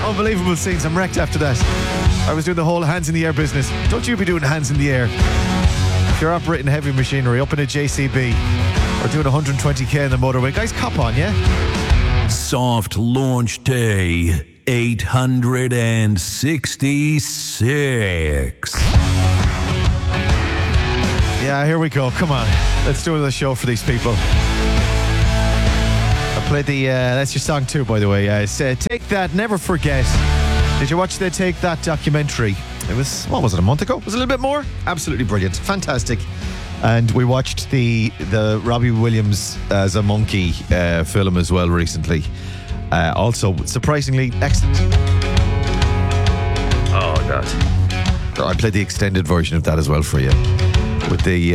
Unbelievable scenes. I'm wrecked after that. I was doing the whole hands in the air business. Don't you be doing hands in the air. If you're operating heavy machinery up in a JCB or doing 120k in the motorway, guys, cop on, yeah? Soft launch day 866. Yeah, here we go. Come on. Let's do another show for these people. I played that's your song too, by the way. It's Take That, Never Forget. Did you watch the Take That documentary? It was, what was it, a month ago? Was it a little bit more? Absolutely brilliant. Fantastic. And we watched the Robbie Williams as a monkey film as well recently. Also, surprisingly excellent. Oh, God. I played the extended version of that as well for you. With the,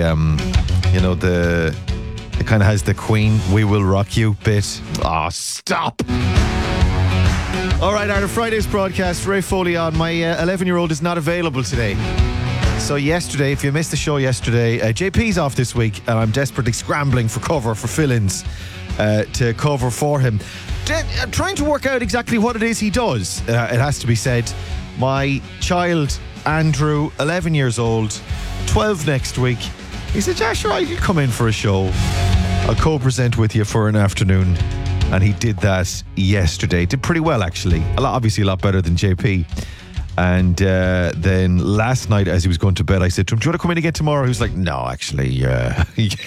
it kind of has the Queen, We Will Rock You bit. Oh, stop. All right, Art of Friday's broadcast, Ray Foley on. My 11-year-old is not available today. So yesterday, if you missed the show yesterday, JP's off this week, and I'm desperately scrambling for cover, for fill-ins to cover for him. Trying to work out exactly what it is he does, it has to be said. My child, Andrew, 11 years old, 12 next week. He said, yeah, sure, I can come in for a show. I'll co-present with you for an afternoon. And he did that yesterday. Did pretty well, actually. Obviously a lot better than JP. And then last night, as he was going to bed, I said to him, do you want to come in again tomorrow? He was like, no, actually, yeah,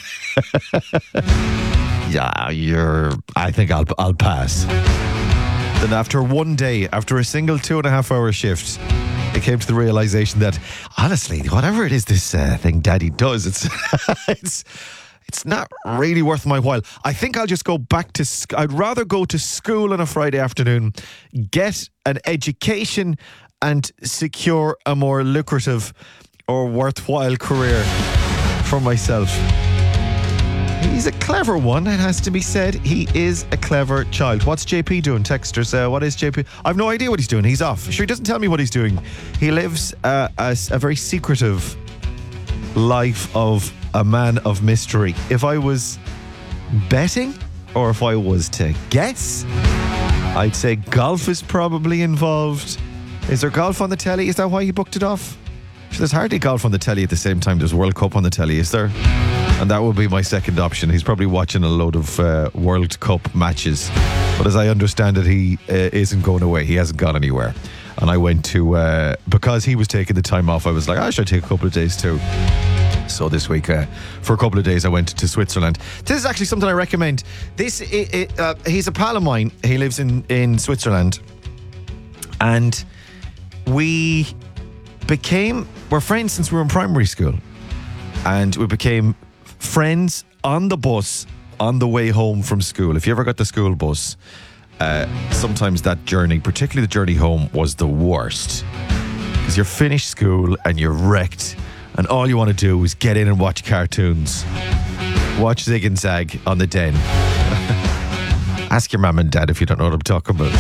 I think I'll pass. Then after one day, after a single 2.5-hour shift, it came to the realization that, honestly, whatever it is this thing Daddy does, it's not really worth my while. I think I'll just go back to... I'd rather go to school on a Friday afternoon, get an education and secure a more lucrative or worthwhile career for myself. He's a clever one, it has to be said. He is a clever child. What's JP doing? Texters, what is JP? I've no idea what he's doing. He's off. Sure, he doesn't tell me what he's doing. He lives a very secretive life of a man of mystery. If I was betting, or if I was to guess, I'd say golf is probably involved. Is there golf on the telly? Is that why he booked it off? There's hardly golf on the telly at the same time there's World Cup on the telly, is there? And that would be my second option. He's probably watching a load of World Cup matches. But as I understand it, he isn't going away. He hasn't gone anywhere. And I went to, because he was taking the time off, I was like, I should take a couple of days too. So this week, for a couple of days, I went to Switzerland. This is actually something I recommend. He's a pal of mine. He lives in Switzerland. And we're friends since we were in primary school. And we became friends on the bus on the way home from school. If you ever got the school bus, sometimes that journey, particularly the journey home, was the worst. Because you're finished school and you're wrecked. And all you want to do is get in and watch cartoons. Watch Zig and Zag on the Den. Ask your mum and dad if you don't know what I'm talking about.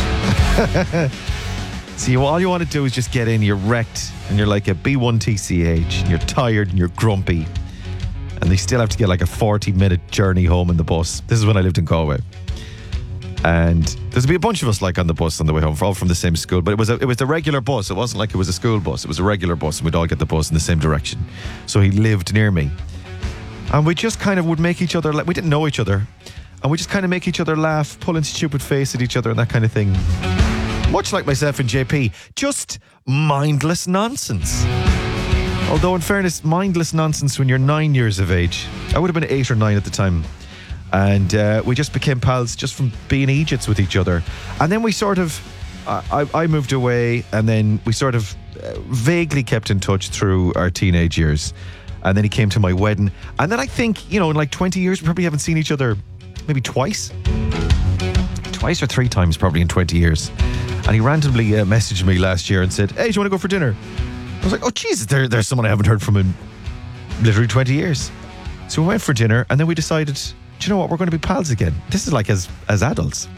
See, all you want to do is just get in, you're wrecked, and you're like a B1 TCH, and you're tired and you're grumpy. And they still have to get like a 40-minute journey home in the bus. This is when I lived in Galway. And there's a bunch of us like on the bus on the way home, all from the same school. But it was a regular bus. It wasn't like it was a school bus. It was a regular bus, and we'd all get the bus in the same direction. So he lived near me. And we just kind of would make each other, like, we didn't know each other. And we just kind of make each other laugh, pulling stupid face at each other and that kind of thing. Much like myself and JP, just mindless nonsense. Although, in fairness, mindless nonsense when you're 9 years of age. I would have been 8 or 9 at the time. And we just became pals just from being Egypts with each other. And then we sort of, I moved away, and then we sort of vaguely kept in touch through our teenage years. And then he came to my wedding. And then I think, in like 20 years, we probably haven't seen each other maybe twice or 3 times probably in 20 years. And he randomly messaged me last year and said, hey, do you want to go for dinner? I was like, oh, Jesus, there's someone I haven't heard from in literally 20 years. So we went for dinner, and then we decided, do you know what, we're going to be pals again. This is like as adults.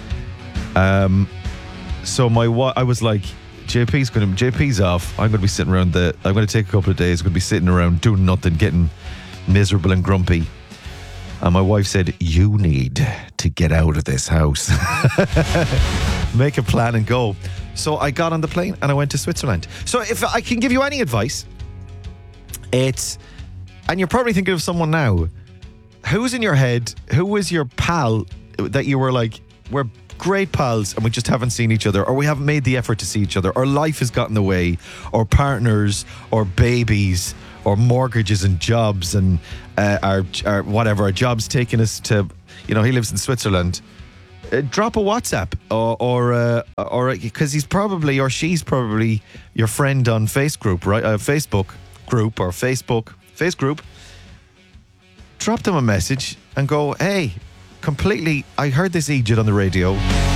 So I was like, JP's off. I'm going to be sitting around I'm going to take a couple of days. I'm going to be sitting around doing nothing, getting miserable and grumpy. And my wife said, you need to get out of this house. Make a plan and go. So I got on the plane and I went to Switzerland. So if I can give you any advice, and you're probably thinking of someone now, who's in your head, who was your pal that you were like, we're great pals and we just haven't seen each other, or we haven't made the effort to see each other, or life has gotten in the way, or partners, or babies, or mortgages and jobs, and our whatever, our jobs taking us to, he lives in Switzerland. Drop a WhatsApp or because he's probably or she's probably your friend on Facebook, right? Facebook group or Face group. Drop them a message and go, hey, I heard this Egypt on the radio,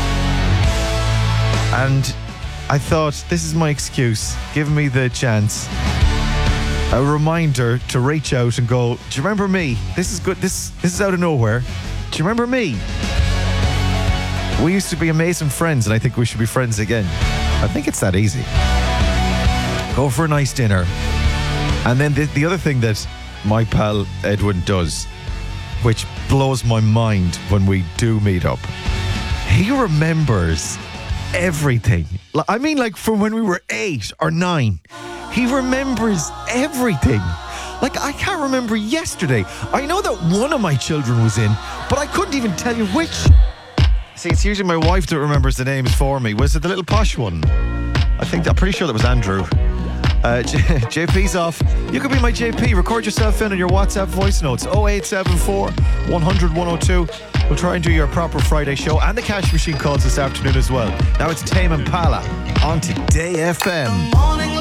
and I thought this is my excuse. Give me the chance. A reminder to reach out and go, do you remember me? This is good. This is out of nowhere. Do you remember me? We used to be amazing friends, and I think we should be friends again. I think it's that easy. Go for a nice dinner. And then the other thing that my pal Edwin does, which blows my mind when we do meet up, he remembers everything. I mean, like from when we were 8 or 9. He remembers everything. Like, I can't remember yesterday. I know that one of my children was in, but I couldn't even tell you which. See, it's usually my wife that remembers the names for me. Was it the little posh one? I'm pretty sure that was Andrew. JP's off. You could be my JP. Record yourself in on your WhatsApp voice notes. 0874 100 102. We'll try and do your proper Friday show and the cash machine calls this afternoon as well. Now it's Tame Impala on Today FM.